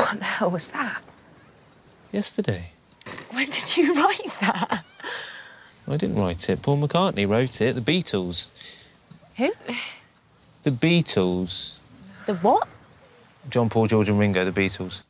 What the hell was that? Yesterday. When did you write that? I didn't write it. Paul McCartney wrote it. The Beatles. Who? The Beatles. The what? John, Paul, George and Ringo, the Beatles.